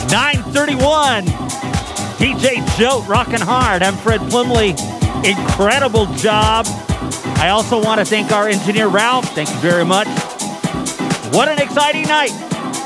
9:31. DJ Jote rocking hard. I'm Fred Plumley. Incredible job. I also want to thank our engineer, Ralph. Thank you very much. What an exciting night.